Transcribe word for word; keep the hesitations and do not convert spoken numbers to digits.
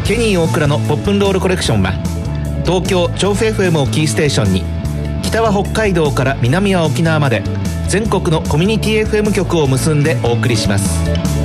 ケニー大倉のポップンロールコレクションは東京調布 エフエム をキーステーションに北は北海道から南は沖縄まで全国のコミュニティ エフエム 局を結んでお送りします。